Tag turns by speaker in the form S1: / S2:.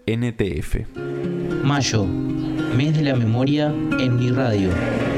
S1: NTF.
S2: Mayo, mes de la memoria en mi radio.